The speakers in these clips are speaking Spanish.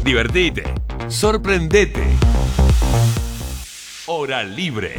divertite, sorprendete. Hora libre.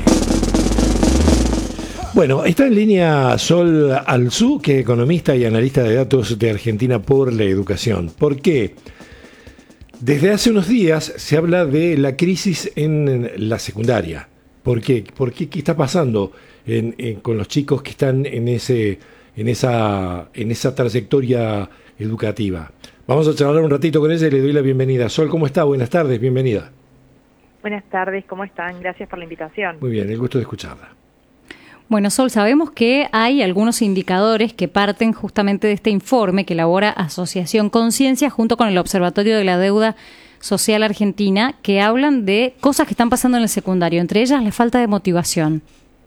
Bueno, está en línea Sol Alzú, que es economista y analista de datos de Argentina por la Educación. ¿Por qué? Desde hace unos días se habla de la crisis en la secundaria. ¿Por qué? ¿Qué está pasando con los chicos que están en esa trayectoria educativa? Vamos a charlar un ratito con ella y le doy la bienvenida. Sol, ¿cómo está? Buenas tardes, bienvenida. Buenas tardes, ¿cómo están? Gracias por la invitación. Muy bien, el gusto de escucharla. Bueno, Sol, sabemos que hay algunos indicadores que parten justamente de este informe que elabora Asociación Conciencia junto con el Observatorio de la Deuda Social Argentina, que hablan de cosas que están pasando en el secundario, entre ellas la falta de motivación.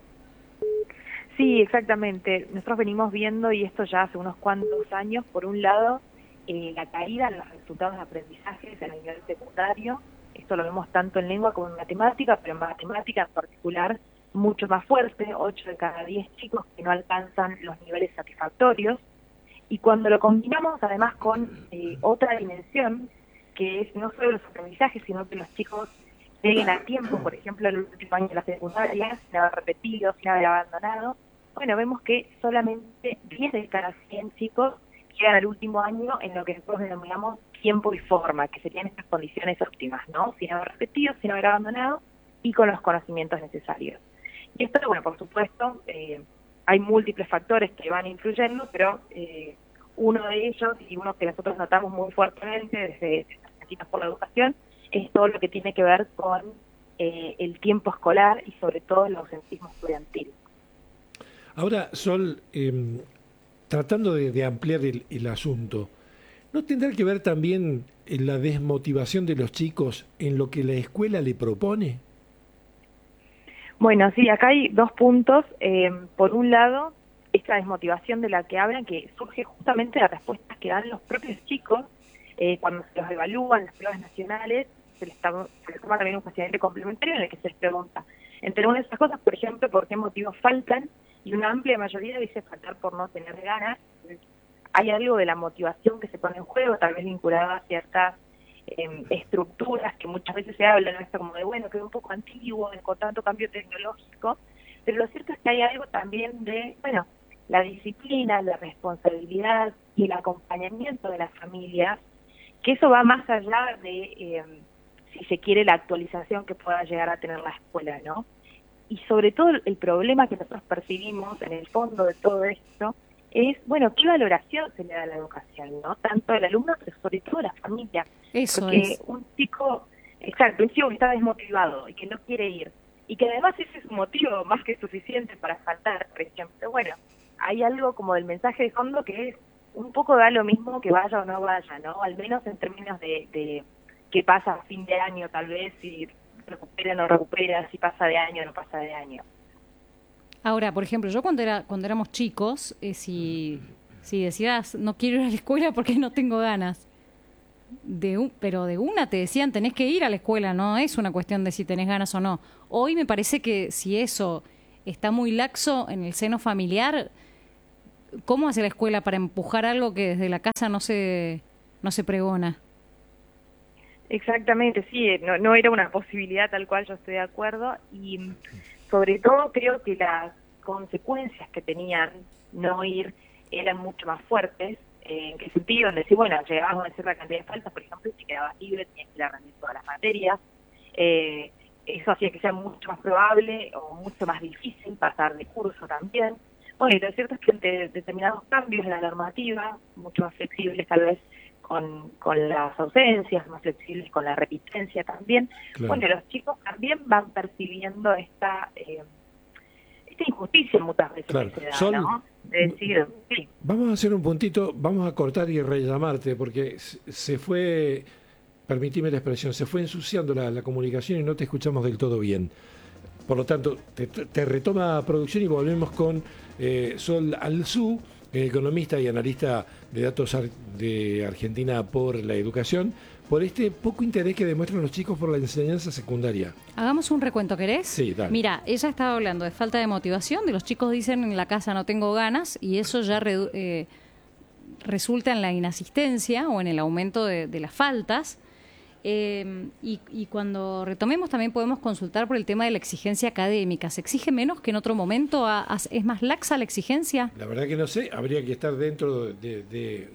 Sí, exactamente. Nosotros venimos viendo, y esto ya hace unos cuantos años, por un lado, la caída en los resultados de aprendizajes en el nivel secundario. Esto lo vemos tanto en lengua como en matemática, pero en matemática en particular mucho más fuerte, 8 de cada 10 chicos que no alcanzan los niveles satisfactorios. Y cuando lo combinamos además con otra dimensión, que es no solo los aprendizajes, sino que los chicos lleguen a tiempo, por ejemplo, en el último año de la secundaria, sin haber repetido, sin haber abandonado, bueno, vemos que solamente 10 de cada 100 chicos llegan al último año en lo que nosotros denominamos tiempo y forma, que serían estas condiciones óptimas, ¿no? Sin haber repetido, sin haber abandonado y con los conocimientos necesarios. Y esto, bueno, por supuesto, hay múltiples factores que van influyendo, pero uno de ellos, y uno que nosotros notamos muy fuertemente desde Argentina por la Educación, es todo lo que tiene que ver con el tiempo escolar y sobre todo el ausentismo estudiantil. Ahora, Sol, tratando de ampliar el asunto, ¿no tendrá que ver también en la desmotivación de los chicos en lo que la escuela le propone? Bueno, sí, acá hay dos puntos. Por un lado, esta desmotivación de la que hablan, que surge justamente de las respuestas que dan los propios chicos cuando se los evalúan las pruebas nacionales. Se les toma también un cuestionario complementario en el que se les pregunta, entre una de esas cosas, por ejemplo, por qué motivos faltan, y una amplia mayoría dice faltar por no tener ganas. Hay algo de la motivación que se pone en juego, tal vez vinculada a ciertas estructuras que muchas veces se hablan, ¿no? Esto como de, bueno, que es un poco antiguo, con tanto cambio tecnológico, pero lo cierto es que hay algo también de, bueno, la disciplina, la responsabilidad y el acompañamiento de las familias, que eso va más allá de, si se quiere, la actualización que pueda llegar a tener la escuela, ¿no? Y sobre todo el problema que nosotros percibimos en el fondo de todo esto es, bueno, qué valoración se le da a la educación, ¿no? Tanto al alumno, pero sobre todo a la familia. Eso porque es. un chico, exacto, un chico que está desmotivado y que no quiere ir, y que además ese es un motivo más que suficiente para faltar, por ejemplo, bueno, hay algo como del mensaje de fondo que es un poco da lo mismo que vaya o no vaya, ¿no? Al menos en términos de qué pasa a fin de año, tal vez, si recupera o no recupera, si pasa de año o no pasa de año. Ahora, por ejemplo, yo cuando éramos chicos, si decías no quiero ir a la escuela porque no tengo ganas, pero de una te decían tenés que ir a la escuela, no es una cuestión de si tenés ganas o no. Hoy me parece que si eso está muy laxo en el seno familiar, ¿cómo hace la escuela para empujar algo que desde la casa no se pregona? Exactamente, sí, no era una posibilidad tal cual, yo estoy de acuerdo, y sobre todo creo que las consecuencias que tenían no ir eran mucho más fuertes. ¿En qué sentido? En decir, bueno, llegabas a cierta cantidad de faltas, por ejemplo, si quedabas libre tenías que ir a rendir todas las materias, eso hacía que sea mucho más probable o mucho más difícil pasar de curso también. Bueno, y lo cierto es que ante determinados cambios en la normativa, mucho más flexibles tal vez con las ausencias, más flexibles con la repitencia también, claro. Bueno, los chicos también van percibiendo esta injusticia muchas veces, claro, que se da, ¿no? De decir, sí. Vamos a hacer un puntito, vamos a cortar y rellamarte, porque se fue, permitime la expresión, se fue ensuciando la comunicación y no te escuchamos del todo bien. Por lo tanto, te retoma producción y volvemos con Sol Alzú, economista y analista de datos de Argentina por la Educación, por este poco interés que demuestran los chicos por la enseñanza secundaria. Hagamos un recuento, ¿querés? Sí, dale. Mira, ella estaba hablando de falta de motivación, de los chicos dicen en la casa no tengo ganas, y eso ya resulta en la inasistencia o en el aumento de las faltas. Y cuando retomemos también podemos consultar por el tema de la exigencia académica. ¿Se exige menos que en otro momento? ¿Es más laxa la exigencia? La verdad que no sé, habría que estar dentro de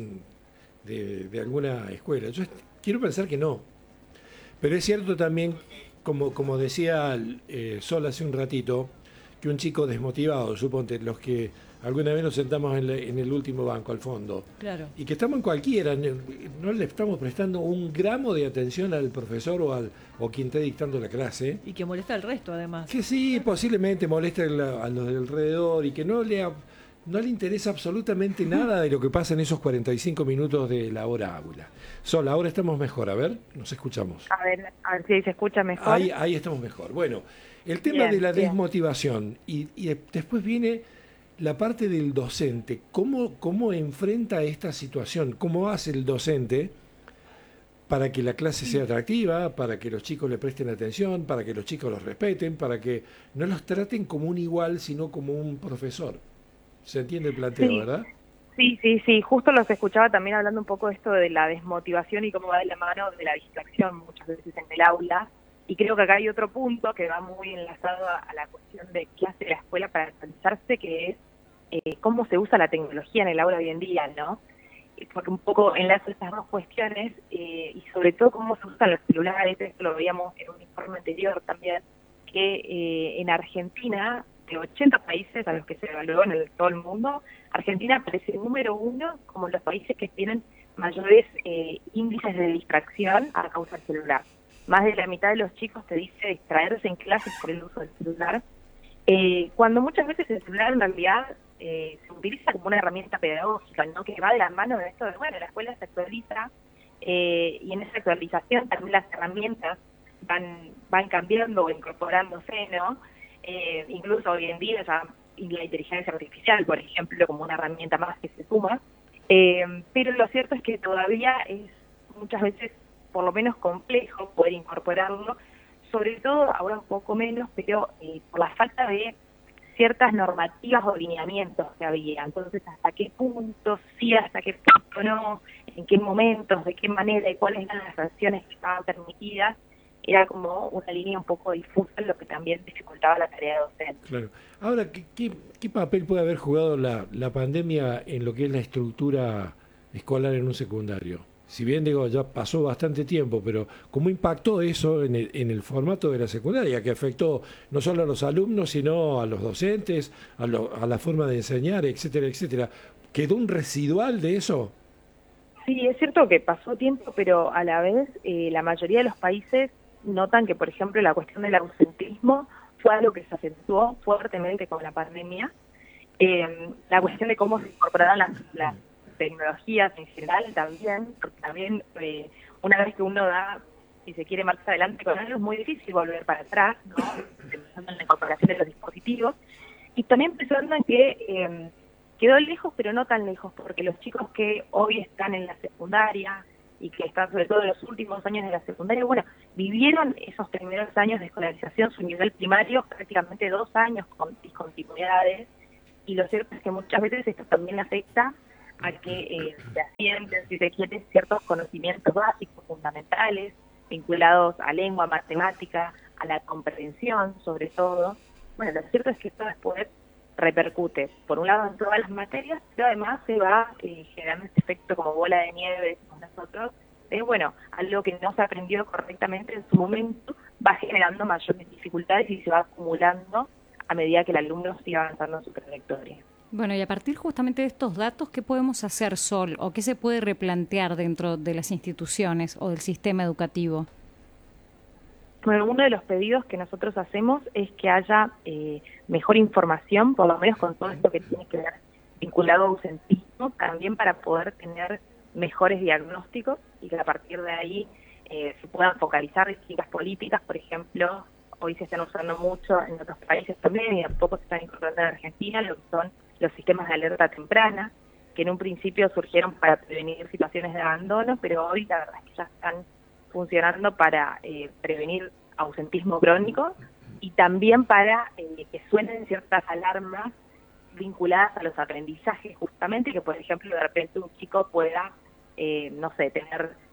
alguna escuela. Yo quiero pensar que no. Pero es cierto también, como decía Sol hace un ratito, que un chico desmotivado, suponte, los que alguna vez nos sentamos en el último banco, al fondo, Claro. y que estamos en cualquiera, no le estamos prestando un gramo de atención al profesor o quien esté dictando la clase, Y que molesta al resto, además. que sí, posiblemente moleste a los de alrededor y que no le interesa absolutamente nada de lo que pasa en esos 45 minutos de la hora aula. Sol, ahora estamos mejor, a ver, nos escuchamos. A ver si se escucha mejor. Ahí estamos mejor. Bueno, el tema Bien, de la bien. desmotivación y después viene la parte del docente. ¿Cómo enfrenta esta situación? ¿Cómo hace el docente para que la clase sea atractiva, para que los chicos le presten atención, para que los chicos los respeten, para que no los traten como un igual, sino como un profesor? ¿Se entiende el planteo, Sí. verdad? Sí, justo los escuchaba también hablando un poco de esto de la desmotivación y cómo va de la mano de la distracción muchas veces en el aula. Y creo que acá hay otro punto que va muy enlazado a la cuestión de qué hace la escuela para actualizarse, que es cómo se usa la tecnología en el aula hoy en día, ¿no? Porque un poco enlazo estas dos cuestiones y sobre todo cómo se usan los celulares. Esto lo veíamos en un informe anterior también, que en Argentina, de 80 países a los que se evaluó en todo el mundo, Argentina aparece número 1 como los países que tienen mayores índices de distracción a causa del celular. Más de la mitad de los chicos te dice distraerse en clases por el uso del celular, cuando muchas veces el celular en realidad se utiliza como una herramienta pedagógica, ¿no? Que va de la mano de esto de, bueno, la escuela se actualiza y en esa actualización también las herramientas van cambiando o incorporándose, ¿no? Incluso hoy en día ya la inteligencia artificial, por ejemplo, como una herramienta más que se suma, pero lo cierto es que todavía es muchas veces por lo menos complejo poder incorporarlo, sobre todo ahora un poco menos, pero por la falta de ciertas normativas o lineamientos que había. Entonces, ¿hasta qué punto sí, hasta qué punto no? ¿En qué momentos? ¿De qué manera? ¿Y cuáles eran las acciones que estaban permitidas? Era como una línea un poco difusa, lo que también dificultaba la tarea docente. Claro. Ahora, ¿qué papel puede haber jugado la pandemia en lo que es la estructura escolar en un secundario? Si bien digo, ya pasó bastante tiempo, pero ¿cómo impactó eso en el formato de la secundaria, que afectó no solo a los alumnos, sino a los docentes, a la forma de enseñar, etcétera, etcétera? ¿Quedó un residual de eso? Sí, es cierto que pasó tiempo, pero a la vez la mayoría de los países notan que, por ejemplo, la cuestión del ausentismo fue algo que se acentuó fuertemente con la pandemia. La cuestión de cómo se incorporaron las tecnologías en general también, porque también una vez que uno da, si se quiere, marcha adelante con algo, es muy difícil volver para atrás, ¿no? Pensando en la incorporación de los dispositivos. Y también pensando en que quedó lejos, pero no tan lejos, porque los chicos que hoy están en la secundaria y que están sobre todo en los últimos años de la secundaria, bueno, vivieron esos primeros años de escolarización, su nivel primario, prácticamente 2 años con discontinuidades, y lo cierto es que muchas veces esto también afecta a que se asienten, si se quiere, ciertos conocimientos básicos, fundamentales, vinculados a lengua, matemática, a la comprensión, sobre todo. Bueno, lo cierto es que esto después repercute, por un lado, en todas las materias, pero además se va generando este efecto como bola de nieve, decimos nosotros, de, bueno, algo que no se aprendió correctamente en su momento va generando mayores dificultades y se va acumulando a medida que el alumno sigue avanzando en su trayectoria. Bueno, y a partir justamente de estos datos, ¿qué podemos hacer, Sol? ¿O qué se puede replantear dentro de las instituciones o del sistema educativo? Bueno, uno de los pedidos que nosotros hacemos es que haya mejor información, por lo menos con todo esto que tiene que ver vinculado a ausentismo, también para poder tener mejores diagnósticos y que a partir de ahí se puedan focalizar distintas políticas. Por ejemplo, hoy se están usando mucho en otros países también y tampoco se están incorporando en Argentina, lo que son los sistemas de alerta temprana, que en un principio surgieron para prevenir situaciones de abandono, pero hoy la verdad es que ya están funcionando para prevenir ausentismo crónico y también para que suenen ciertas alarmas vinculadas a los aprendizajes justamente, que por ejemplo de repente un chico pueda, no sé, tener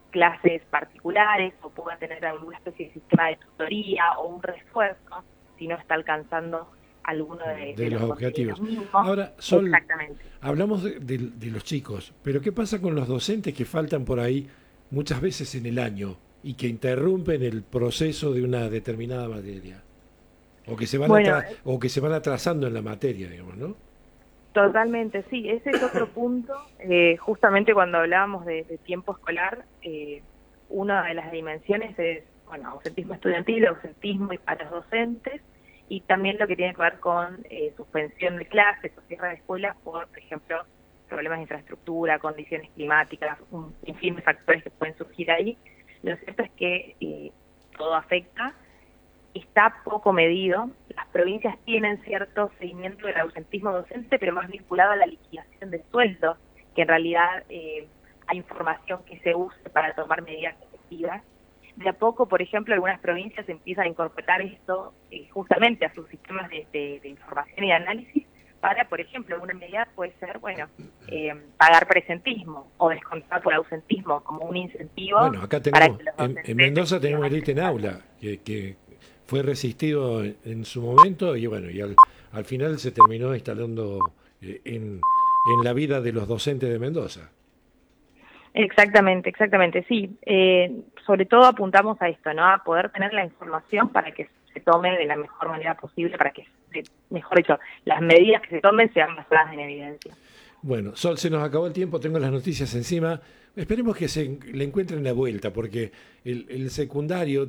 clases particulares o pueda tener alguna especie de sistema de tutoría o un refuerzo si no está alcanzando alguno de los objetivos. Mismos. Ahora, Sol, exactamente. Hablamos de los chicos, pero ¿qué pasa con los docentes que faltan por ahí muchas veces en el año y que interrumpen el proceso de una determinada materia? O que se van, o que se van atrasando en la materia, digamos, ¿no? Totalmente, sí. Ese es otro punto. Justamente cuando hablábamos de tiempo escolar, una de las dimensiones es, bueno, ausentismo estudiantil, ausentismo y paros docentes, y también lo que tiene que ver con suspensión de clases o cierre de escuelas por ejemplo, problemas de infraestructura, condiciones climáticas, un sinfín de factores que pueden surgir ahí. Lo cierto es que todo afecta, está poco medido. Las provincias tienen cierto seguimiento del ausentismo docente, pero más vinculado a la liquidación de sueldos, que en realidad hay información que se use para tomar medidas efectivas. De a poco, por ejemplo, algunas provincias empiezan a incorporar esto justamente a sus sistemas de información y de análisis para, por ejemplo, una medida puede ser, pagar presentismo o descontar por ausentismo como un incentivo. Bueno, acá tenemos, en Mendoza tenemos el ítem aula, que fue resistido en su momento y bueno, y al final se terminó instalando en la vida de los docentes de Mendoza. Exactamente, sí. Sobre todo apuntamos a esto, ¿no? A poder tener la información para que se tome de la mejor manera posible, para que, mejor dicho, las medidas que se tomen sean basadas en evidencia. Bueno, Sol, se nos acabó el tiempo, tengo las noticias encima. Esperemos que se le encuentren la vuelta, porque el secundario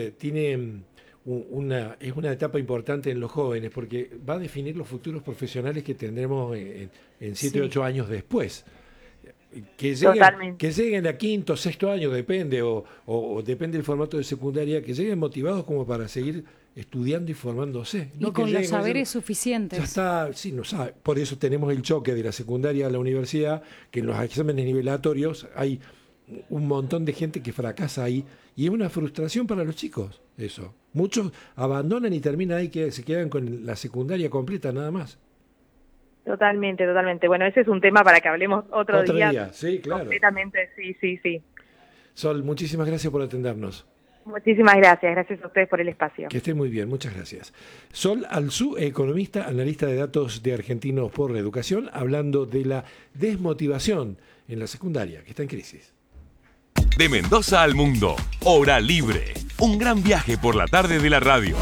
es una etapa importante en los jóvenes, porque va a definir los futuros profesionales que tendremos en 7 o 8 años después. Que lleguen a quinto, sexto año, depende, o depende del formato de secundaria, que lleguen motivados como para seguir estudiando y formándose. Y con los saberes suficientes. Ya está, sí, no sabe. Por eso tenemos el choque de la secundaria a la universidad, que en los exámenes nivelatorios hay un montón de gente que fracasa ahí, y es una frustración para los chicos, eso. Muchos abandonan y terminan ahí, que se quedan con la secundaria completa nada más. Totalmente. Bueno, ese es un tema para que hablemos otro día. Sí, claro. Completamente, sí. Sol, muchísimas gracias por atendernos. Muchísimas gracias a ustedes por el espacio. Que esté muy bien, muchas gracias. Sol Alzú, economista, analista de datos de Argentinos por la Educación, hablando de la desmotivación en la secundaria, que está en crisis. De Mendoza al mundo, Hora Libre. Un gran viaje por la tarde de la radio.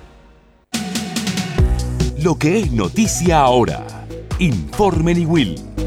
Lo que es noticia ahora. Informe Niwil.